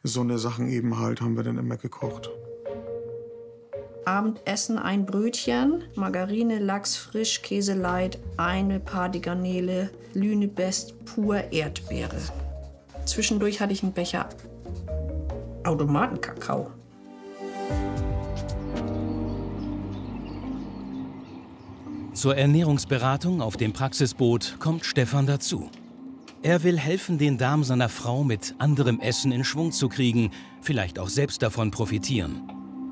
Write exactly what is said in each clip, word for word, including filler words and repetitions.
So eine Sachen eben halt haben wir dann immer gekocht. Abendessen ein Brötchen, Margarine, Lachs, Frisch, Käse light, eine Party Garnele, Lünebest, pur Erdbeere. Zwischendurch hatte ich einen Becher Automatenkakao. Zur Ernährungsberatung auf dem Praxisboot kommt Stefan dazu. Er will helfen, den Darm seiner Frau mit anderem Essen in Schwung zu kriegen, vielleicht auch selbst davon profitieren.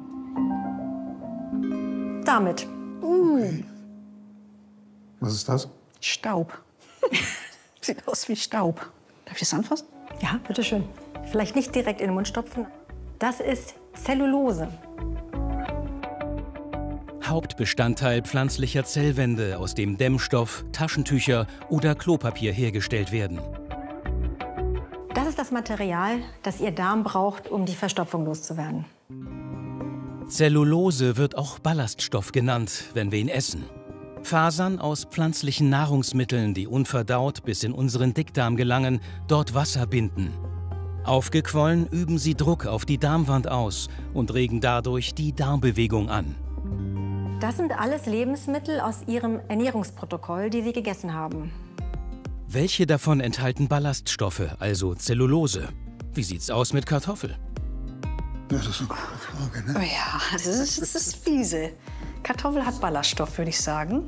Damit. Okay. Was ist das? Staub. Sieht aus wie Staub. Darf ich das anfassen? Ja, bitteschön. Vielleicht nicht direkt in den Mund stopfen. Das ist Zellulose. Hauptbestandteil pflanzlicher Zellwände, aus dem Dämmstoff, Taschentücher oder Klopapier hergestellt werden. Das ist das Material, das Ihr Darm braucht, um die Verstopfung loszuwerden. Zellulose wird auch Ballaststoff genannt, wenn wir ihn essen. Fasern aus pflanzlichen Nahrungsmitteln, die unverdaut bis in unseren Dickdarm gelangen, dort Wasser binden. Aufgequollen üben sie Druck auf die Darmwand aus und regen dadurch die Darmbewegung an. Das sind alles Lebensmittel aus Ihrem Ernährungsprotokoll, die Sie gegessen haben. Welche davon enthalten Ballaststoffe, also Zellulose? Wie sieht's aus mit Kartoffel? Ja, das ist eine gute Frage, ne? Oh ja, das ist, das ist fiese. Kartoffel hat Ballaststoff, würde ich sagen.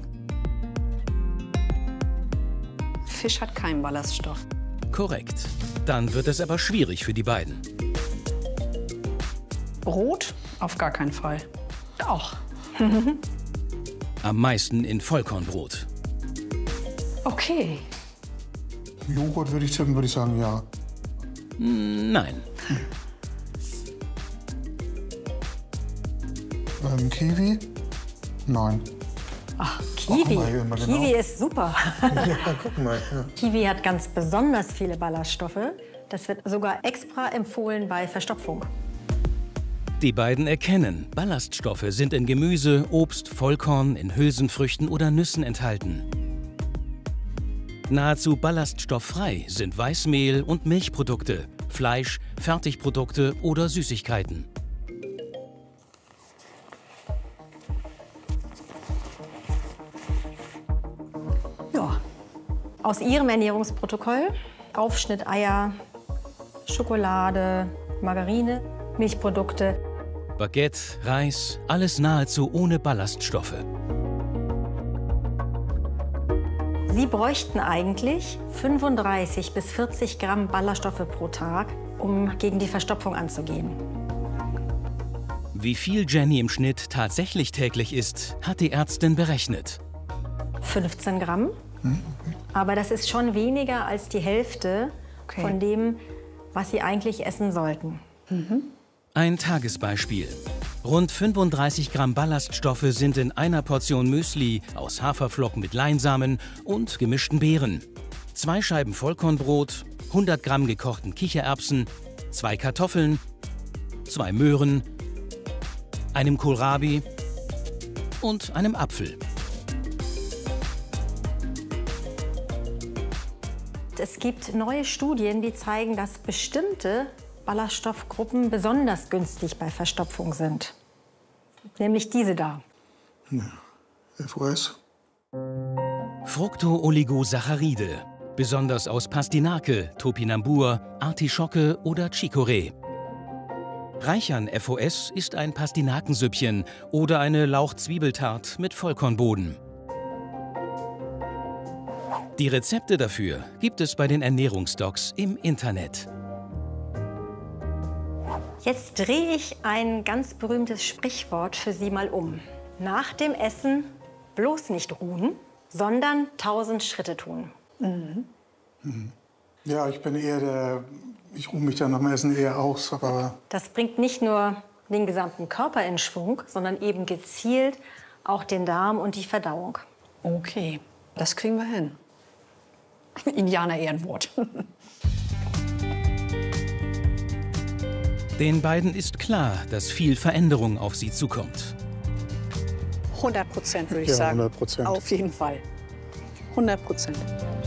Fisch hat keinen Ballaststoff. Korrekt. Dann wird es aber schwierig für die beiden. Brot? Auf gar keinen Fall. Doch. Am meisten in Vollkornbrot. Okay. Joghurt würde ich tippen, würde ich sagen, ja. Nein. Ähm, Kiwi? Nein. Ach, Oh, Kiwi. guck mal hier immer genau. Kiwi ist super. Ja, guck mal. Ja. Kiwi hat ganz besonders viele Ballaststoffe. Das wird sogar extra empfohlen bei Verstopfung. Die beiden erkennen, Ballaststoffe sind in Gemüse, Obst, Vollkorn, in Hülsenfrüchten oder Nüssen enthalten. Nahezu ballaststofffrei sind Weißmehl und Milchprodukte, Fleisch, Fertigprodukte oder Süßigkeiten. Ja. Aus Ihrem Ernährungsprotokoll Aufschnitt Eier, Schokolade, Margarine, Milchprodukte. Baguette, Reis, alles nahezu ohne Ballaststoffe. Sie bräuchten eigentlich fünfunddreißig bis vierzig Gramm Ballaststoffe pro Tag, um gegen die Verstopfung anzugehen. Wie viel Jenny im Schnitt tatsächlich täglich isst, hat die Ärztin berechnet. fünfzehn Gramm. Aber das ist schon weniger als die Hälfte Okay. von dem, was Sie eigentlich essen sollten. Ein Tagesbeispiel. Rund fünfunddreißig Gramm Ballaststoffe sind in einer Portion Müsli aus Haferflocken mit Leinsamen und gemischten Beeren. Zwei Scheiben Vollkornbrot, hundert Gramm gekochten Kichererbsen, zwei Kartoffeln, zwei Möhren, einem Kohlrabi und einem Apfel. Es gibt neue Studien, die zeigen, dass bestimmte Ballaststoffgruppen besonders günstig bei Verstopfung sind. Nämlich diese da. Ja. F O S. Fructooligosacharide, besonders aus Pastinake, Topinambur, Artischocke oder Chicorée. Reich an F O S ist ein Pastinakensüppchen oder eine Lauchzwiebeltart mit Vollkornboden. Die Rezepte dafür gibt es bei den Ernährungsdocs im Internet. Jetzt drehe ich ein ganz berühmtes Sprichwort für Sie mal um. Nach dem Essen bloß nicht ruhen, sondern tausend Schritte tun. Mhm. Mhm. Ja, ich bin eher der, ich ruhe mich dann nach dem Essen eher aus, aber... Das bringt nicht nur den gesamten Körper in Schwung, sondern eben gezielt auch den Darm und die Verdauung. Okay, das kriegen wir hin. Indianer-Ehrenwort. Den beiden ist klar, dass viel Veränderung auf sie zukommt. hundert Prozent würde ich Ja, sagen. hundert Prozent. Auf jeden Fall. hundert Prozent.